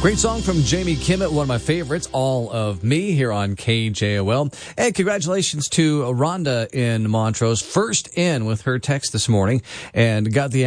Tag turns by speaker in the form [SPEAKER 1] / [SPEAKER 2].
[SPEAKER 1] Great song from Jamie Kimmett, one of my favorites, All of Me, here on KJOL. And congratulations to Rhonda in Montrose, first in with her text this morning, and got the